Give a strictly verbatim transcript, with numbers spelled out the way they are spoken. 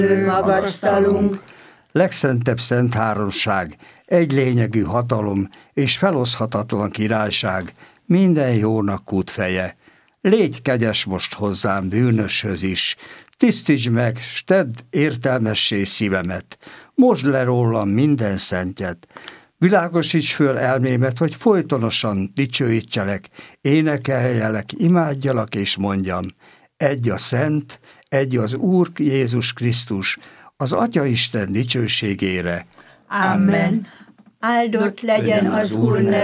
magasztalunk. Legszentebb szent háromság, egy lényegű hatalom és feloszthatatlan királyság, minden jónak kútfeje. Légy kegyes most hozzám, bűnöshöz is, tisztítsd meg, s tedd értelmessé szívemet, mosd le rólam minden szentjet, világosíts föl elmémet, hogy folytonosan dicsőítselek, énekeljelek, imádjalak és mondjam, egy a Szent, egy az Úr Jézus Krisztus, az Atyaisten dicsőségére. Amen. Áldott legyen az Úr neve.